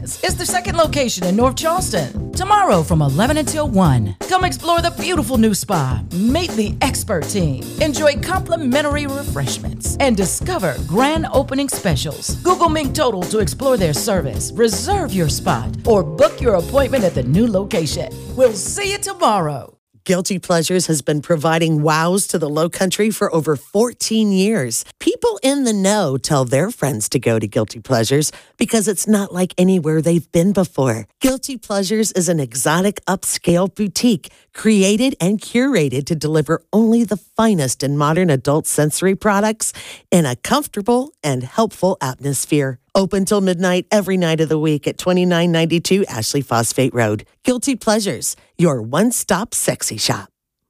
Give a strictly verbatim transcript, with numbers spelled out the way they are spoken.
Fitness is the second location in North Charleston. Tomorrow from eleven until one. Come explore the beautiful new spa, meet the expert team, enjoy complimentary refreshments, and discover grand opening specials. Google Mink Total to explore their service, reserve your spot, or book your appointment at the new location. We'll see you tomorrow. Guilty Pleasures has been providing wows to the Lowcountry for over fourteen years. People in the know tell their friends to go to Guilty Pleasures because it's not like anywhere they've been before. Guilty Pleasures is an exotic upscale boutique created and curated to deliver only the finest in modern adult sensory products in a comfortable and helpful atmosphere. Open till midnight every night of the week at twenty-nine ninety-two Ashley Phosphate Road. Guilty Pleasures, your one-stop sexy shop.